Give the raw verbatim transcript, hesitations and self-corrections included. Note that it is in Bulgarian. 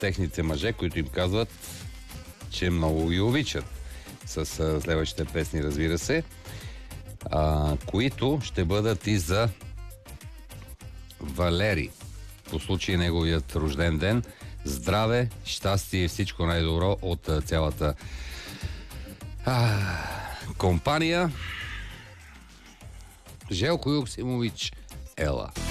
техните мъже, които им казват, че много ги обичат. С а, следващите песни, разбира се. А, които ще бъдат и за Валери. По случай неговият рожден ден. Здраве, щастие и всичко най-добро от а, цялата а, компания. Желко Юксимович, ела.